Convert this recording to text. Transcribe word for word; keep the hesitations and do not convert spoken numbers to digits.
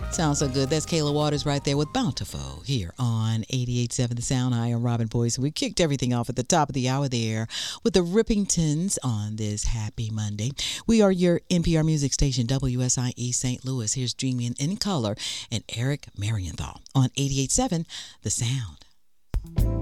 Sounds so good. That's Kayla Waters right there with Bountiful here on eighty-eight point seven The Sound. I am Robin Boyce. We kicked everything off at the top of the hour there with the Rippingtons on this happy Monday. We are your N P R music station, W S I E Saint Louis. Here's Dreaming in Color and Eric Marienthal on eighty-eight point seven The Sound.